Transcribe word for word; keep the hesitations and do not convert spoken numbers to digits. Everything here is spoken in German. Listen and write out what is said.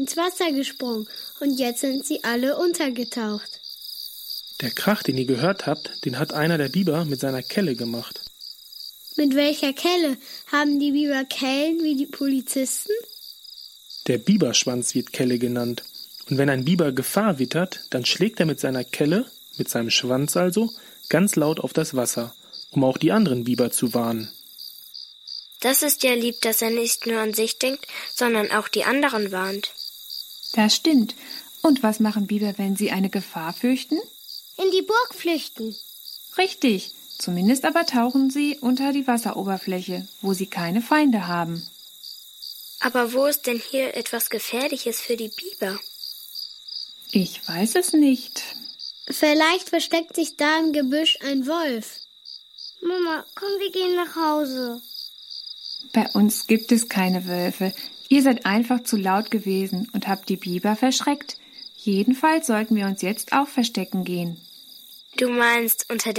ins Wasser gesprungen und jetzt sind sie alle untergetaucht. Der Krach, den ihr gehört habt, den hat einer der Biber mit seiner Kelle gemacht. Mit welcher Kelle? Haben die Biber Kellen wie die Polizisten? Der Biberschwanz wird Kelle genannt. Und wenn ein Biber Gefahr wittert, dann schlägt er mit seiner Kelle, mit seinem Schwanz also, ganz laut auf das Wasser, um auch die anderen Biber zu warnen. Das ist ja lieb, dass er nicht nur an sich denkt, sondern auch die anderen warnt. Das stimmt. Und was machen Biber, wenn sie eine Gefahr fürchten? In die Burg flüchten. Richtig. Zumindest aber tauchen sie unter die Wasseroberfläche, wo sie keine Feinde haben. Aber wo ist denn hier etwas Gefährliches für die Biber? Ich weiß es nicht. Vielleicht versteckt sich da im Gebüsch ein Wolf. Mama, komm, wir gehen nach Hause. Bei uns gibt es keine Wölfe. Ihr seid einfach zu laut gewesen und habt die Biber verschreckt. Jedenfalls sollten wir uns jetzt auch verstecken gehen. Du meinst unter